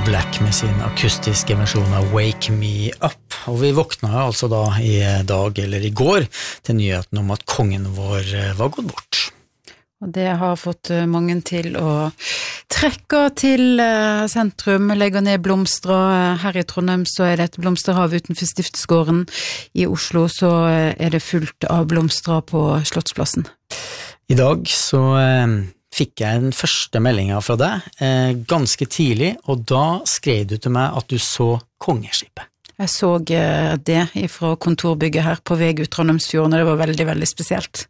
Black med sin akustiske versjon av Wake Me Up. Og vi våkna altså da i dag, eller i går, til nyheten om at kongen vår var gått bort. Og det har fått mange til å trekke til sentrum, legge ned blomster. Her i Trondheim så er det et blomsterhav utenfor Stiftsgården. I Oslo så er det fullt av blomster på Slottsplassen. I dag så fikk jeg den første meldingen fra deg ganske tidlig, og da skrev du til meg at du så kongeskipet. Jeg så det fra kontorbygget her på vei ut Trondheimsfjorden, og det var veldig, veldig spesielt.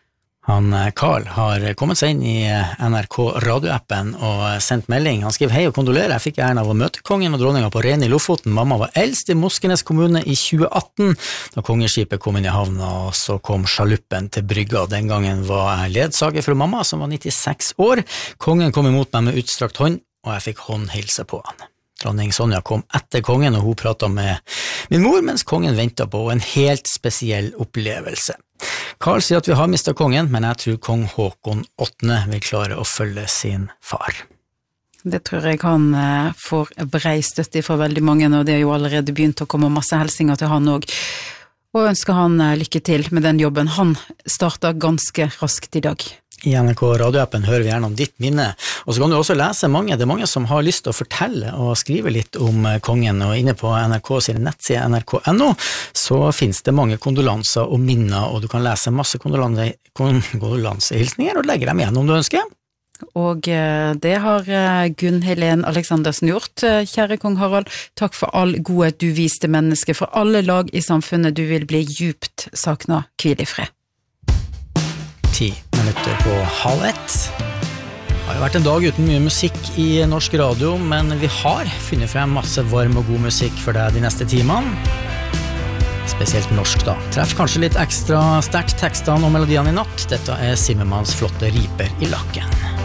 Karl har kommet seg inn i NRK radioappen og sendt melding. Han skriver: hei og kondolerer, jeg fikk æren av å møte kongen og dronninga på Ren i Lofoten. Mamma var eldst i Moskenes kommune i 2018, da kongeskipet kom inn i havna, og så kom sjaluppen til brygga. Den gangen var jeg ledsager for mamma, som var 96 år. Kongen kom imot meg med utstrakt hånd, og jeg fikk håndhilse på han. Dronning Sonja kom etter kongen, og hun pratet med min mor, mens kongen ventet på en helt spesiell opplevelse. Karl sier at vi har mistet kongen, men jeg tror kong Håkon 8. vil klare å følge sin far. Det tror jeg han får brei støtte fra veldig mange, og det er jo allerede begynt å komme masse helsinger til han også. Og ønsker han lykke til med den jobben. Han startet ganske raskt i dag. I NRK radioappen hører vi gjerne om ditt minne, og så kan du også lese det er mange som har lyst til å fortelle og skrive litt om kongen, og inne på NRK sin nettside nrk.no så finnes det mange kondolanser og minner, og du kan lese masse kondolansehilsninger og legge dem igjen om du ønsker. Og det har Gunn Helene Aleksandersen gjort. Kjære kong Harald, takk for all godhet du viste mennesker, for alle lag i samfunnet. Du vil bli djupt sakna. Hvil i fred. 10 minutter på 12:30. Det har jo vært en dag uten mye musikk i norsk radio, men vi har funnet frem masse varm og god musikk for deg de neste timene. Spesielt norsk da. Treff kanskje litt ekstra sterkt tekstene og melodiene i natt. Dette er Zimmermanns flotte Riper i lakken.